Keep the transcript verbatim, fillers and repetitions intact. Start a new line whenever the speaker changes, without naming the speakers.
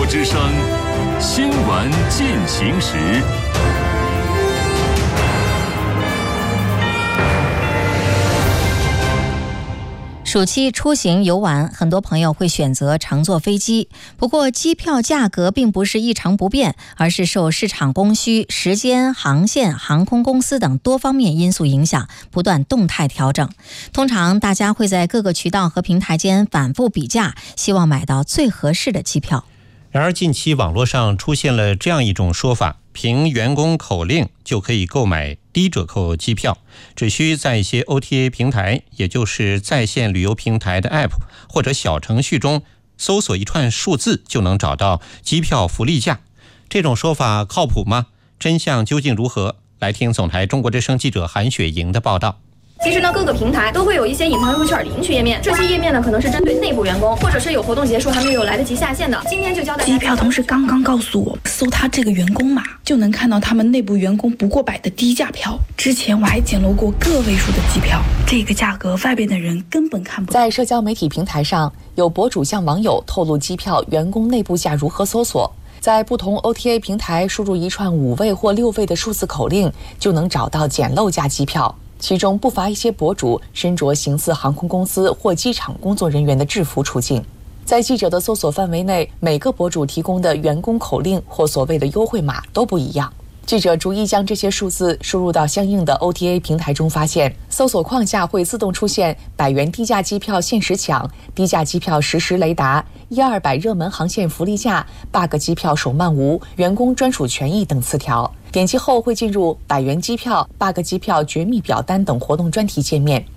之声新闻进行时。
暑期出行游玩，很多朋友会选择乘坐飞机。不过，机票价格并不是一成不变，而是受市场供需、时间、航线、航空公司等多方面因素影响，不断动态调整。通常，大家会在各个渠道和平台间反复比价，希望买到最合适的机票。
然而，近期网络上出现了这样一种说法：凭员工口令就可以购买低折扣机票，只需在一些 O T A 平台，也就是在线旅游平台的 App 或者小程序中搜索一串数字就能找到机票福利价。这种说法靠谱吗？真相究竟如何？来听总台中国之声记者韩雪莹的报道。
其实呢，各个平台都会有一些隐藏优惠券领取页面，这些页面呢可能是针对内部员工，或者是有活动结束还没有来得及下线的。今天就教大家，
机票同事刚刚告诉我，搜他这个员工码就能看到他们内部员工不过百的低价票。之前我还捡漏过个位数的机票，这个价格外边的人根本看不到。
在社交媒体平台上，有博主向网友透露机票员工内部价如何搜索。在不同 O T A 平台输入一串五位或六位的数字口令，就能找到捡漏价机票。其中不乏一些博主身着形似航空公司或机场工作人员的制服出镜。在记者的搜索范围内，每个博主提供的员工口令或所谓的优惠码都不一样。记者逐一将这些数字输入到相应的 O T A 平台中，发现搜索框下会自动出现百元低价机票限时抢、低价机票实时雷达、一二百热门航线福利价、bug 机票手慢无、员工专属权益等词条。点击后会进入百元机票、bug 机票绝密表单等活动专题界面。